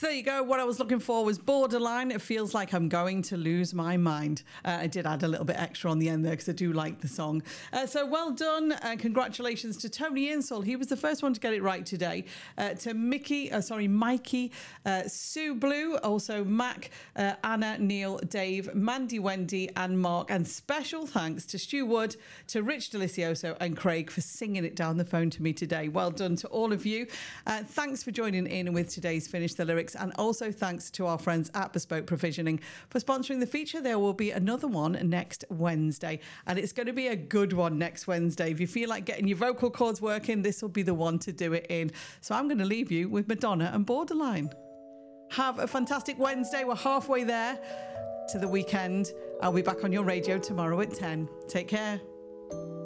So there you go. What I was looking for was Borderline. It feels like I'm going to lose my mind. I did add a little bit extra on the end there because I do like the song. So well done. Congratulations to Tony Insall. He was the first one to get it right today. To Mikey, Sue Blue, also Mac, Anna, Neil, Dave, Mandy, Wendy and Mark. And special thanks to Stu Wood, to Rich Delicioso and Craig for singing it down the phone to me today. Well done to all of you. Thanks for joining in with today's Finish the Lyrics, and also thanks to our friends at Bespoke Provisioning for sponsoring the feature. There will be another one next Wednesday, and it's going to be a good one next Wednesday. If you feel like getting your vocal cords working, this will be the one to do it in. So I'm going to leave you with Madonna and Borderline. Have a fantastic Wednesday. We're halfway there to the weekend. I'll be back on your radio tomorrow at 10. Take care.